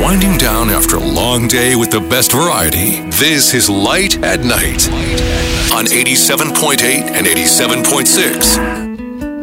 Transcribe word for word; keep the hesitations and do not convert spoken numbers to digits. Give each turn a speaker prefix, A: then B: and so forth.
A: Winding down after a long day with the best variety, this is Light at Night on eighty-seven point eight and eighty-seven point six